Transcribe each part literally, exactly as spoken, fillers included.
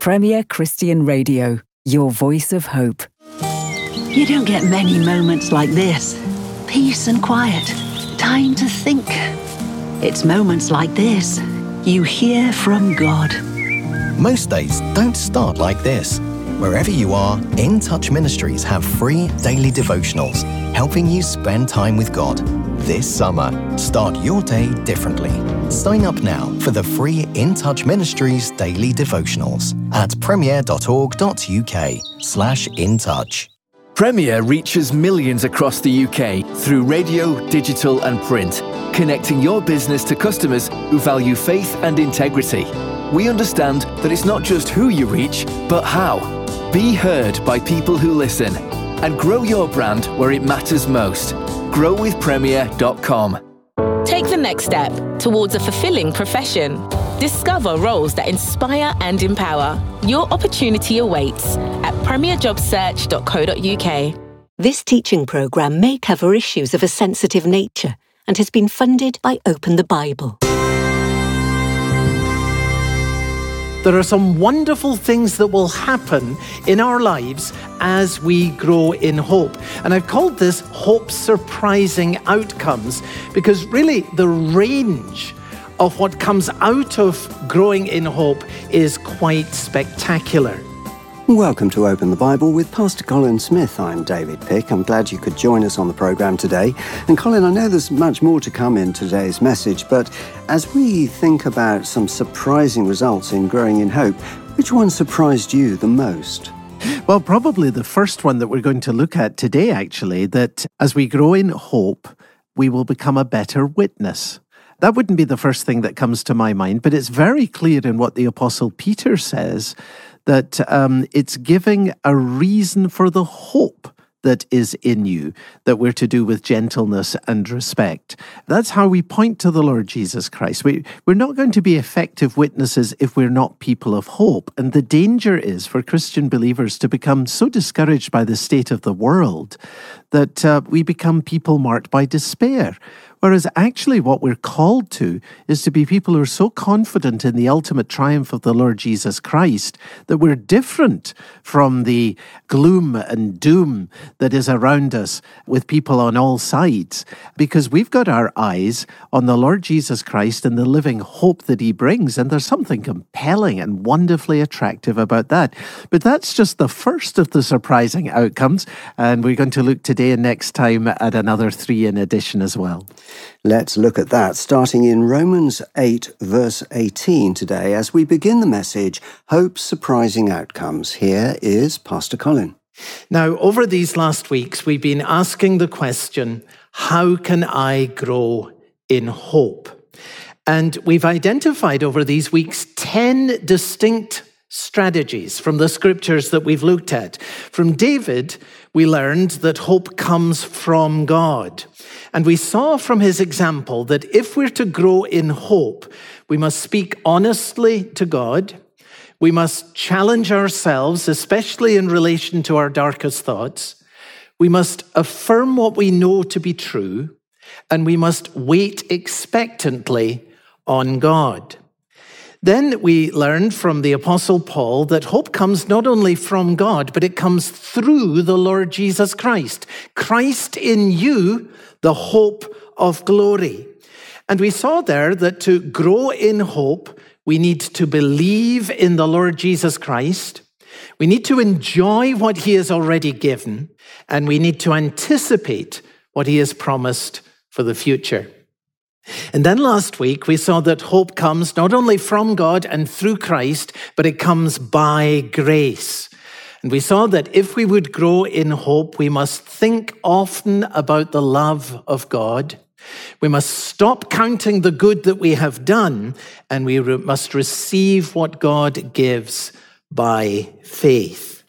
Premier Christian Radio, your voice of hope. You don't get many moments like this. Peace and quiet. Time to think. It's moments like this you hear from God. Most days don't start like this. Wherever you are, In Touch Ministries have free daily devotionals, helping you spend time with God. This summer, start your day differently. Sign up now for the free In Touch Ministries daily devotionals at premier.org.uk slash in touch. Premier reaches millions across the U K through radio, digital and print, connecting your business to customers who value faith and integrity. We understand that it's not just who you reach, but how. Be heard by people who listen and grow your brand where it matters most. grow with premier dot com. Take the next step towards a fulfilling profession. Discover roles that inspire and empower. Your opportunity awaits at premier job search dot co dot uk. This teaching programme may cover issues of a sensitive nature and has been funded by Open the Bible. There are some wonderful things that will happen in our lives as we grow in hope. And I've called this Hope Surprising Outcomes because really the range of what comes out of growing in hope is quite spectacular. Welcome to Open the Bible with Pastor Colin Smith. I'm David Pick. I'm glad you could join us on the programme today. And Colin, I know there's much more to come in today's message, but as we think about some surprising results in growing in hope, which one surprised you the most? Well, probably the first one that we're going to look at today, actually, that as we grow in hope, we will become a better witness. That wouldn't be the first thing that comes to my mind, but it's very clear in what the Apostle Peter says that um, it's giving a reason for the hope that is in you, that we're to do with gentleness and respect. That's how we point to the Lord Jesus Christ. We, we're not going to be effective witnesses if we're not people of hope. And the danger is for Christian believers to become so discouraged by the state of the world that uh, we become people marked by despair. Whereas actually what we're called to is to be people who are so confident in the ultimate triumph of the Lord Jesus Christ that we're different from the gloom and doom that is around us with people on all sides, because we've got our eyes on the Lord Jesus Christ and the living hope that he brings, and there's something compelling and wonderfully attractive about that. But that's just the first of the surprising outcomes, and we're going to look today and next time at another three in addition as well. Let's look at that, starting in Romans eight, verse eighteen today, as we begin the message, Hope's Surprising Outcomes. Here is Pastor Colin. Now, over these last weeks, we've been asking the question, how can I grow in hope? And we've identified over these weeks ten distinct strategies from the scriptures that we've looked at. From David, we learned that hope comes from God. And we saw from his example that if we're to grow in hope, we must speak honestly to God. We must challenge ourselves, especially in relation to our darkest thoughts. We must affirm what we know to be true, and we must wait expectantly on God. Then we learned from the Apostle Paul that hope comes not only from God, but it comes through the Lord Jesus Christ. Christ in you, the hope of glory. And we saw there that to grow in hope, we need to believe in the Lord Jesus Christ. We need to enjoy what he has already given, and we need to anticipate what he has promised for the future. And then last week, we saw that hope comes not only from God and through Christ, but it comes by grace. And we saw that if we would grow in hope, we must think often about the love of God. We must stop counting the good that we have done, and we re- must receive what God gives by faith.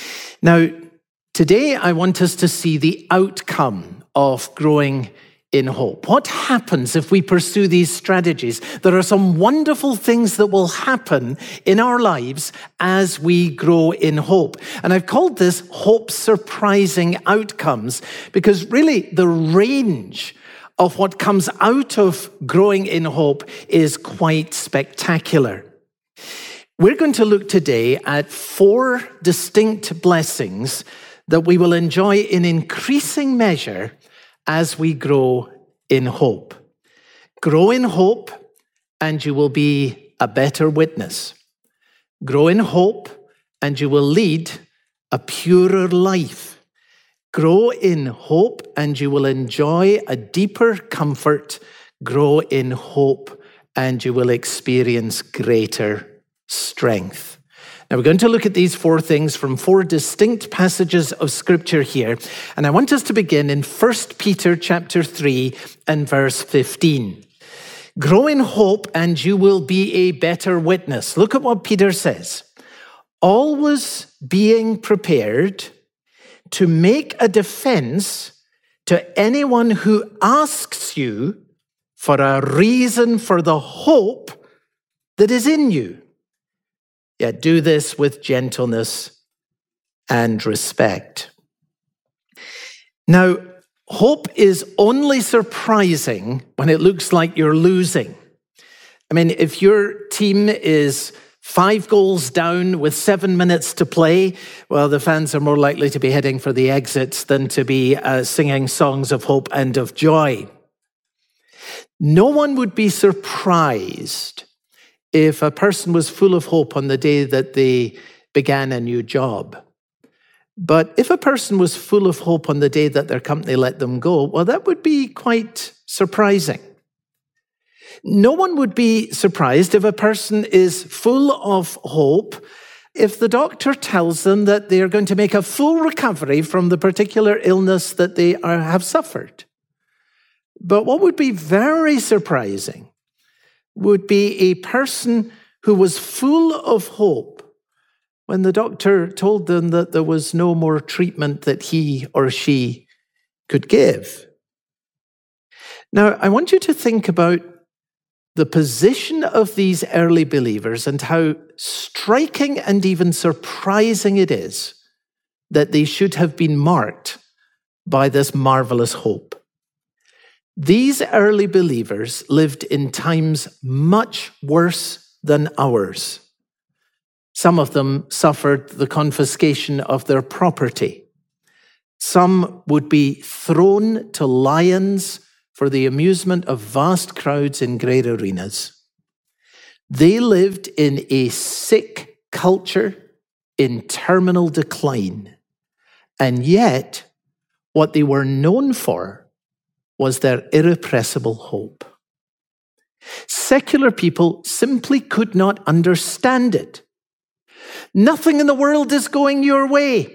Now, today I want us to see the outcome of growing in hope. What happens if we pursue these strategies? There are some wonderful things that will happen in our lives as we grow in hope. And I've called this Hope Surprising Outcomes because really the range of what comes out of growing in hope is quite spectacular. We're going to look today at four distinct blessings that we will enjoy in increasing measure as we grow in hope. Grow in hope, and you will be a better witness. Grow in hope, and you will lead a purer life. Grow in hope, and you will enjoy a deeper comfort. Grow in hope, and you will experience greater strength. Now, we're going to look at these four things from four distinct passages of Scripture here. And I want us to begin in First Peter chapter three and verse fifteen. Grow in hope, and you will be a better witness. Look at what Peter says. Always being prepared to make a defense to anyone who asks you for a reason for the hope that is in you. Yet do this with gentleness and respect. Now, hope is only surprising when it looks like you're losing. I mean, if your team is five goals down with seven minutes to play, well, the fans are more likely to be heading for the exits than to be uh, singing songs of hope and of joy. No one would be surprised if a person was full of hope on the day that they began a new job. But if a person was full of hope on the day that their company let them go, well, that would be quite surprising. No one would be surprised if a person is full of hope if the doctor tells them that they are going to make a full recovery from the particular illness that they are, have suffered. But what would be very surprising would be a person who was full of hope when the doctor told them that there was no more treatment that he or she could give. Now, I want you to think about the position of these early believers and how striking and even surprising it is that they should have been marked by this marvelous hope. These early believers lived in times much worse than ours. Some of them suffered the confiscation of their property. Some would be thrown to lions for the amusement of vast crowds in great arenas. They lived in a sick culture in terminal decline. And yet, what they were known for was their irrepressible hope. Secular people simply could not understand it. Nothing in the world is going your way.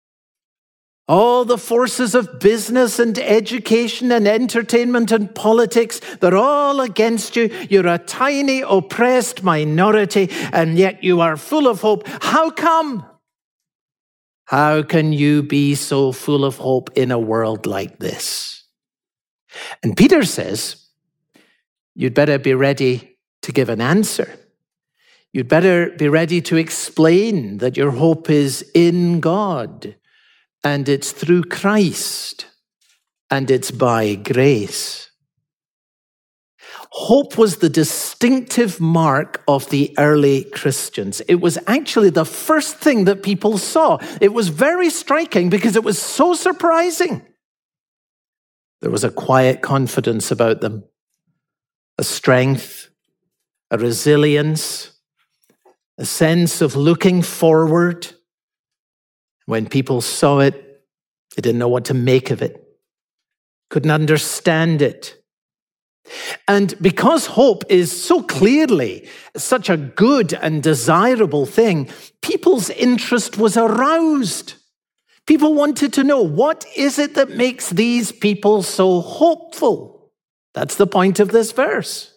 All the forces of business and education and entertainment and politics, they're all against you. You're a tiny, oppressed minority, and yet you are full of hope. How come? How can you be so full of hope in a world like this? And Peter says, you'd better be ready to give an answer. You'd better be ready to explain that your hope is in God, and it's through Christ, and it's by grace. Hope was the distinctive mark of the early Christians. It was actually the first thing that people saw. It was very striking because it was so surprising. There was a quiet confidence about them, a strength, a resilience, a sense of looking forward. When people saw it, they didn't know what to make of it, couldn't understand it. And because hope is so clearly such a good and desirable thing, people's interest was aroused. People wanted to know, what is it that makes these people so hopeful? That's the point of this verse.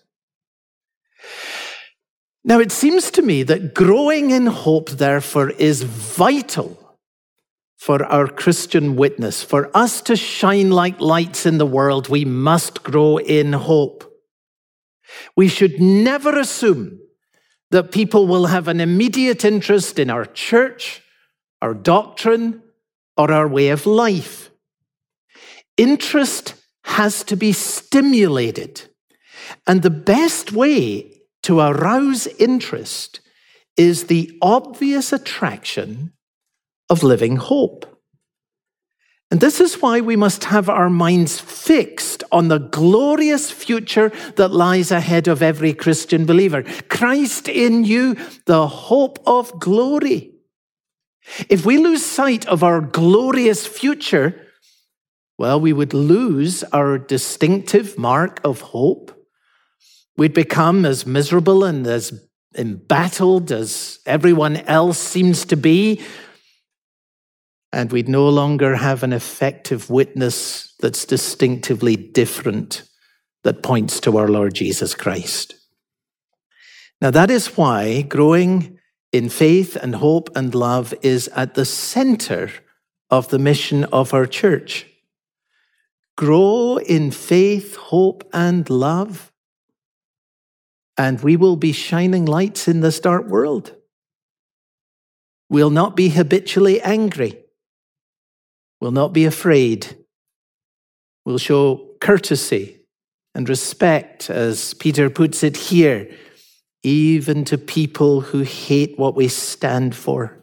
Now, it seems to me that growing in hope, therefore, is vital for our Christian witness. For us to shine like lights in the world, we must grow in hope. We should never assume that people will have an immediate interest in our church, our doctrine, or our way of life. Interest has to be stimulated. And the best way to arouse interest is the obvious attraction of living hope. And this is why we must have our minds fixed on the glorious future that lies ahead of every Christian believer. Christ in you, the hope of glory. If we lose sight of our glorious future, well, we would lose our distinctive mark of hope. We'd become as miserable and as embattled as everyone else seems to be. And we'd no longer have an effective witness that's distinctively different, that points to our Lord Jesus Christ. Now, that is why growing in faith and hope and love is at the center of the mission of our church. Grow in faith, hope, and love, and we will be shining lights in this dark world. We'll not be habitually angry. We'll not be afraid. We'll show courtesy and respect, as Peter puts it here, even to people who hate what we stand for.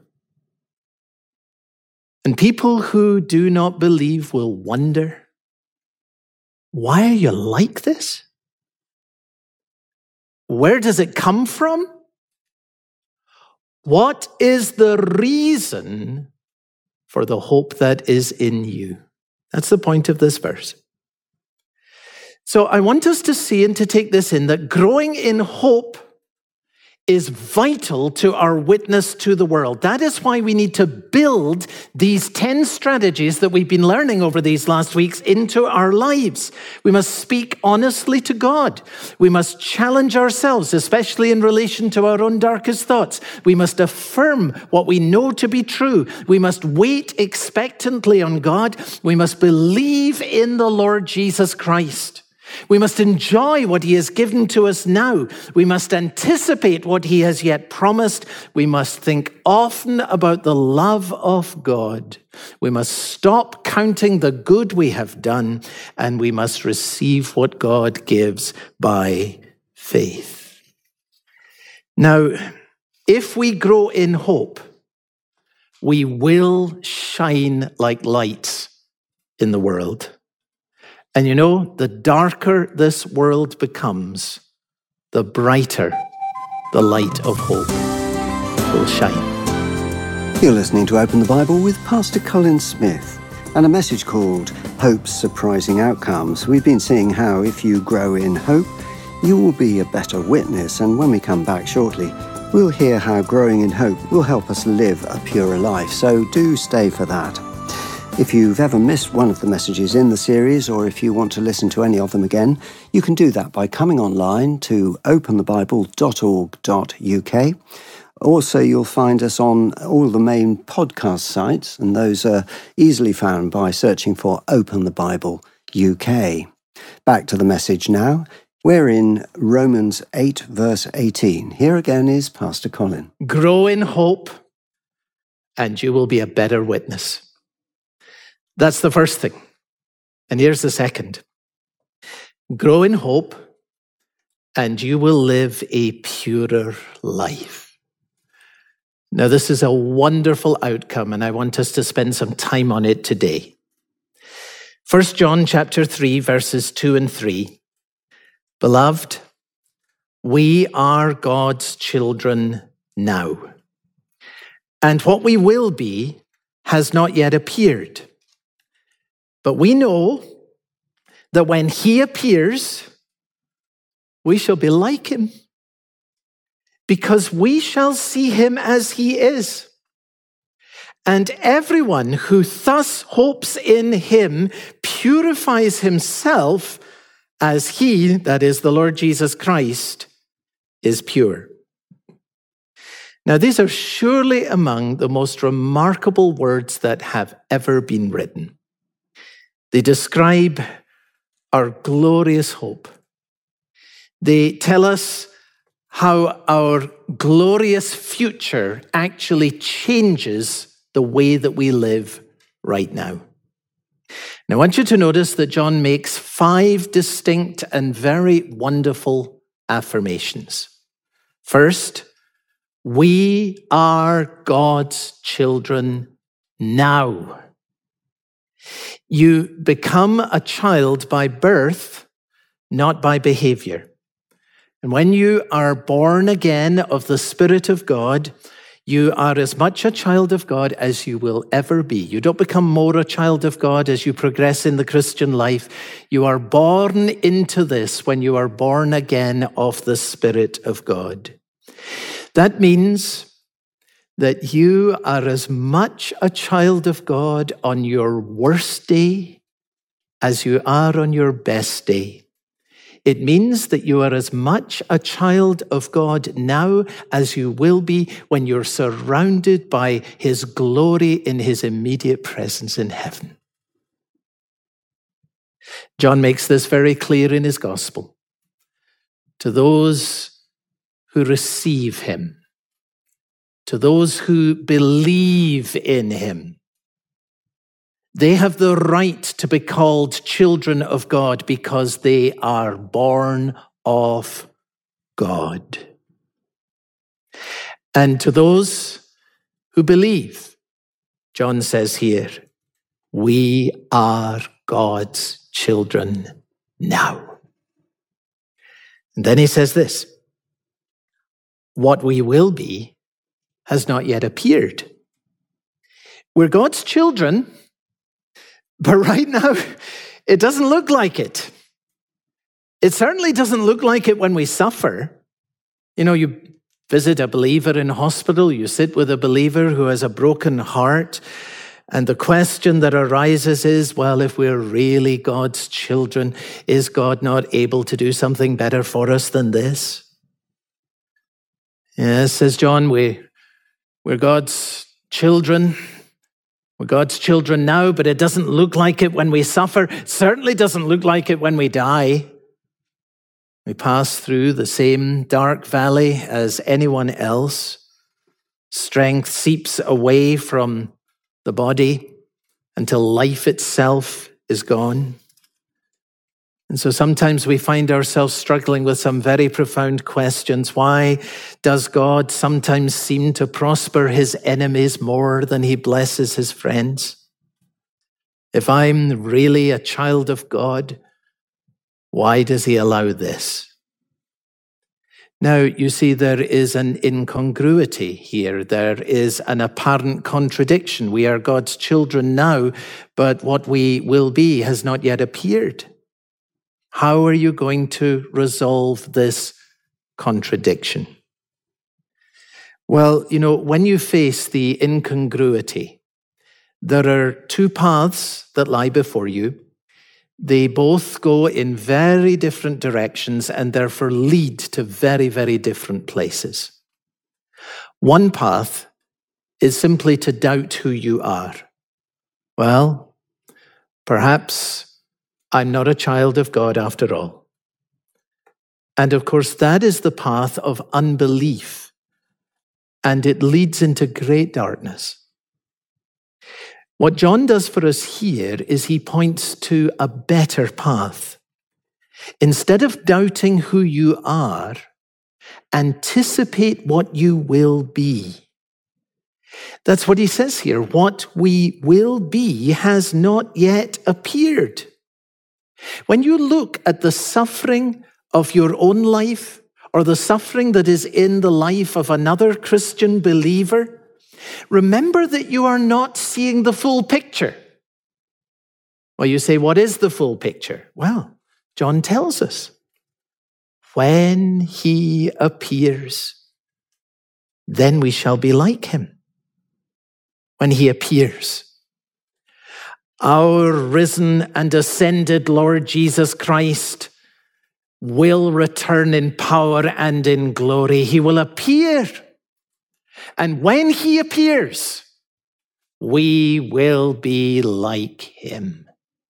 And people who do not believe will wonder, why are you like this? Where does it come from? What is the reason for the hope that is in you? That's the point of this verse. So I want us to see and to take this in, that growing in hope is vital to our witness to the world. That is why we need to build these ten strategies that we've been learning over these last weeks into our lives. We must speak honestly to God. We must challenge ourselves, especially in relation to our own darkest thoughts. We must affirm what we know to be true. We must wait expectantly on God. We must believe in the Lord Jesus Christ. We must enjoy what he has given to us now. We must anticipate what he has yet promised. We must think often about the love of God. We must stop counting the good we have done, and we must receive what God gives by faith. Now, if we grow in hope, we will shine like lights in the world. And you know, the darker this world becomes, the brighter the light of hope will shine. You're listening to Open the Bible with Pastor Colin Smith and a message called Hope's Surprising Outcomes. We've been seeing how if you grow in hope, you will be a better witness. And when we come back shortly, we'll hear how growing in hope will help us live a purer life. So do stay for that. If you've ever missed one of the messages in the series, or if you want to listen to any of them again, you can do that by coming online to open the bible dot org dot U K. Also, you'll find us on all the main podcast sites, and those are easily found by searching for Open the Bible U K. Back to the message now. We're in Romans eight, verse eighteen. Here again is Pastor Colin. Grow in hope, and you will be a better witness. That's the first thing. And here's the second. Grow in hope, and you will live a purer life. Now, this is a wonderful outcome, and I want us to spend some time on it today. First John chapter three, verses two and three. Beloved, we are God's children now, and what we will be has not yet appeared. But we know that when he appears, we shall be like him, because we shall see him as he is. And everyone who thus hopes in him purifies himself as he, that is the Lord Jesus Christ, is pure. Now, these are surely among the most remarkable words that have ever been written. They describe our glorious hope. They tell us how our glorious future actually changes the way that we live right now. Now, I want you to notice that John makes five distinct and very wonderful affirmations. First, We are God's children now. You become a child by birth, not by behavior. And when you are born again of the Spirit of God, you are as much a child of God as you will ever be. You don't become more a child of God as you progress in the Christian life. You are born into this when you are born again of the Spirit of God. That means that you are as much a child of God on your worst day as you are on your best day. It means that you are as much a child of God now as you will be when you're surrounded by his glory in his immediate presence in heaven. John makes this very clear in his gospel. To those who receive him, to those who believe in him, they have the right to be called children of God because they are born of God. And to those who believe, John says here, we are God's children now. And then he says this, what we will be has not yet appeared. We're God's children, but right now, it doesn't look like it. It certainly doesn't look like it when we suffer. You know, you visit a believer in hospital, you sit with a believer who has a broken heart, and the question that arises is, well, if we're really God's children, is God not able to do something better for us than this? Yes, says John, we, we're God's children. We're God's children now, but it doesn't look like it when we suffer. It certainly doesn't look like it when we die. We pass through the same dark valley as anyone else. Strength seeps away from the body until life itself is gone. And so sometimes we find ourselves struggling with some very profound questions. Why does God sometimes seem to prosper his enemies more than he blesses his friends? If I'm really a child of God, why does he allow this? Now, you see, there is an incongruity here. There is an apparent contradiction. We are God's children now, but what we will be has not yet appeared. How are you going to resolve this contradiction? Well, you know, when you face the incongruity, there are two paths that lie before you. They both go in very different directions and therefore lead to very, very different places. One path is simply to doubt who you are. Well, perhaps I'm not a child of God after all. And of course, that is the path of unbelief, and it leads into great darkness. What John does for us here is he points to a better path. Instead of doubting who you are, anticipate what you will be. That's what he says here. What we will be has not yet appeared. When you look at the suffering of your own life or the suffering that is in the life of another Christian believer, remember that you are not seeing the full picture. Well, you say, what is the full picture? Well, John tells us, when he appears, then we shall be like him. When he appears. Our risen and ascended Lord Jesus Christ will return in power and in glory. He will appear. And when he appears, we will be like him.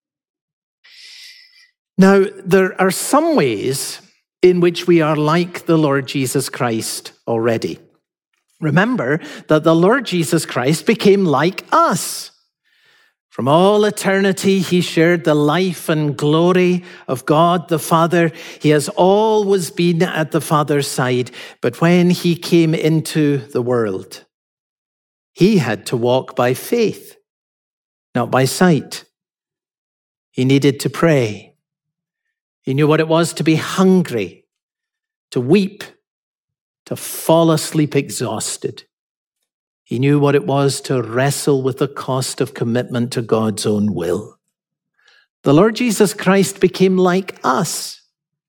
Now, there are some ways in which we are like the Lord Jesus Christ already. Remember that the Lord Jesus Christ became like us. From all eternity, he shared the life and glory of God the Father. He has always been at the Father's side. But when he came into the world, he had to walk by faith, not by sight. He needed to pray. He knew what it was to be hungry, to weep, to fall asleep exhausted. He knew what it was to wrestle with the cost of commitment to God's own will. The Lord Jesus Christ became like us.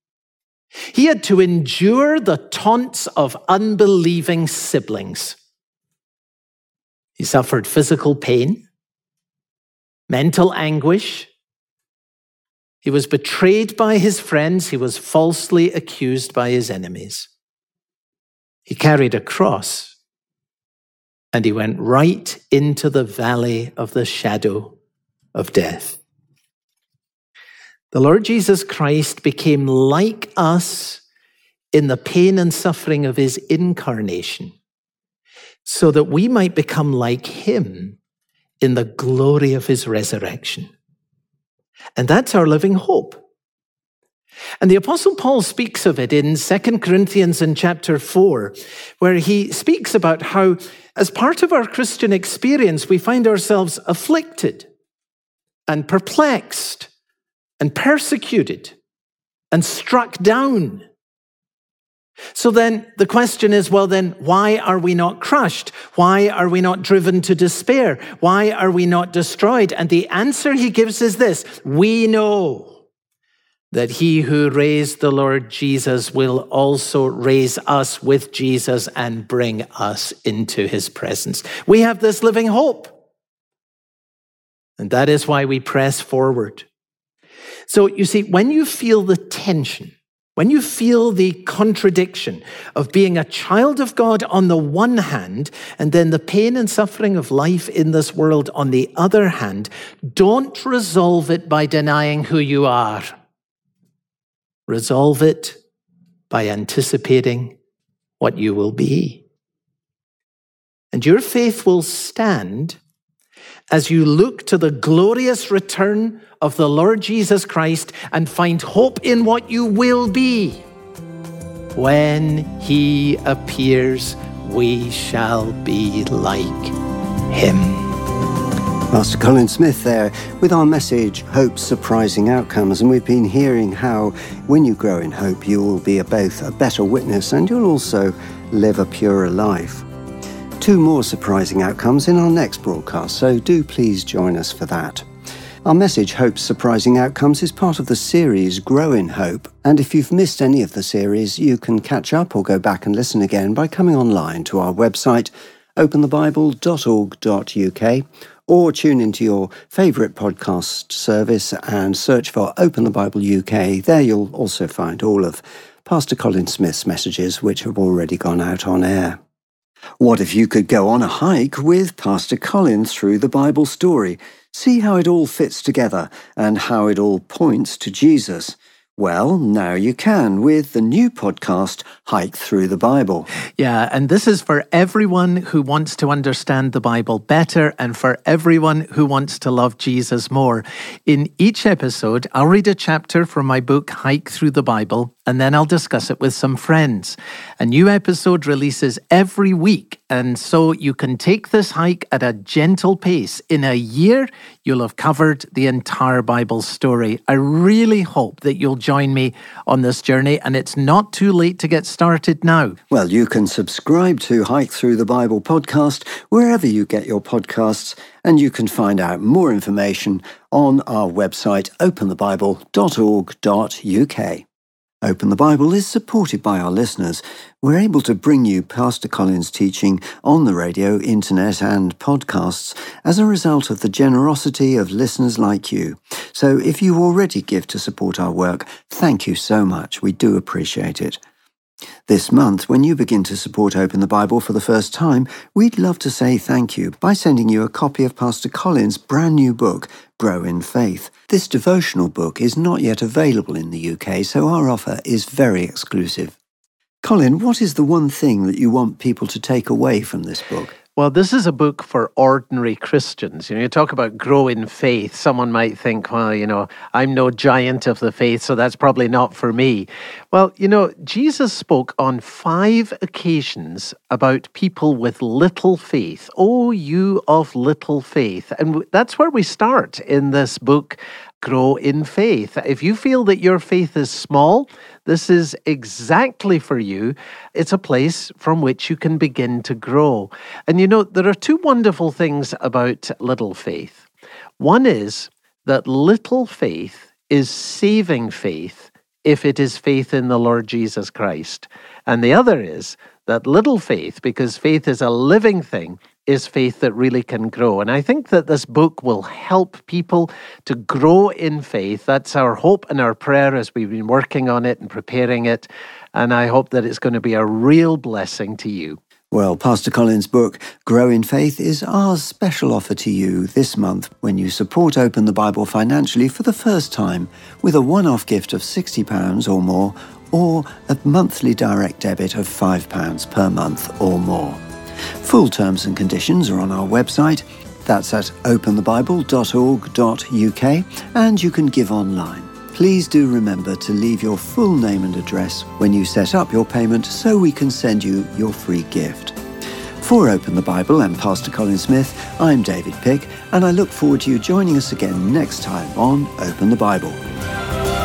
He had to endure the taunts of unbelieving siblings. He suffered physical pain, mental anguish. He was betrayed by his friends. He was falsely accused by his enemies. He carried a cross. And he went right into the valley of the shadow of death. The Lord Jesus Christ became like us in the pain and suffering of his incarnation, so that we might become like him in the glory of his resurrection. And that's our living hope. And the Apostle Paul speaks of it in Second Corinthians in chapter four, where he speaks about how, as part of our Christian experience, we find ourselves afflicted and perplexed and persecuted and struck down. So then the question is, well then, why are we not crushed? Why are we not driven to despair? Why are we not destroyed? And the answer he gives is this: we know that he who raised the Lord Jesus will also raise us with Jesus and bring us into his presence. We have this living hope. And that is why we press forward. So you see, when you feel the tension, when you feel the contradiction of being a child of God on the one hand, and then the pain and suffering of life in this world on the other hand, don't resolve it by denying who you are. Resolve it by anticipating what you will be. And your faith will stand as you look to the glorious return of the Lord Jesus Christ and find hope in what you will be. When he appears, we shall be like him. Pastor Colin Smith there with our message, Hope's Surprising Outcomes. And we've been hearing how when you grow in hope, you will be a, both a better witness and you'll also live a purer life. Two more surprising outcomes in our next broadcast, so do please join us for that. Our message, Hope's Surprising Outcomes, is part of the series Grow in Hope. And if you've missed any of the series, you can catch up or go back and listen again by coming online to our website, open the bible dot org dot U K, or tune into your favourite podcast service and search for Open the Bible U K. There you'll also find all of Pastor Colin Smith's messages, which have already gone out on air. What if you could go on a hike with Pastor Colin through the Bible story? See how it all fits together and how it all points to Jesus. Well, now you can with the new podcast, Hike Through the Bible. Yeah, and this is for everyone who wants to understand the Bible better and for everyone who wants to love Jesus more. In each episode, I'll read a chapter from my book, Hike Through the Bible, and then I'll discuss it with some friends. A new episode releases every week, and so you can take this hike at a gentle pace. In a year, you'll have covered the entire Bible story. I really hope that you'll join me on this journey, and it's not too late to get started now. Well, you can subscribe to Hike Through the Bible podcast wherever you get your podcasts, and you can find out more information on our website, open the bible dot org dot U K. Open the Bible is supported by our listeners. We're able to bring you Pastor Colin's teaching on the radio, internet and podcasts as a result of the generosity of listeners like you. So if you already give to support our work, thank you so much. We do appreciate it. This month, when you begin to support Open the Bible for the first time, we'd love to say thank you by sending you a copy of Pastor Colin's brand new book, Grow in Faith. This devotional book is not yet available in the U K, so our offer is very exclusive. Colin, what is the one thing that you want people to take away from this book? Well, this is a book for ordinary Christians. You know, you talk about grow in faith. Someone might think, well, you know, I'm no giant of the faith, so that's probably not for me. Well, you know, Jesus spoke on five occasions about people with little faith. Oh, you of little faith. And that's where we start in this book, Grow in Faith. If you feel that your faith is small, this is exactly for you. It's a place from which you can begin to grow. And you know, there are two wonderful things about little faith. One is that little faith is saving faith if it is faith in the Lord Jesus Christ. And the other is that little faith, because faith is a living thing, is faith that really can grow. And I think that this book will help people to grow in faith. That's our hope and our prayer as we've been working on it and preparing it. And I hope that it's going to be a real blessing to you. Well, Pastor Colin's book, Grow in Faith, is our special offer to you this month when you support Open the Bible financially for the first time with a one-off gift of sixty pounds or more, or a monthly direct debit of five pounds per month or more. Full terms and conditions are on our website. That's at open the bible dot org dot U K, and you can give online. Please do remember to leave your full name and address when you set up your payment so we can send you your free gift. For Open the Bible and Pastor Colin Smith, I'm David Pick, and I look forward to you joining us again next time on Open the Bible.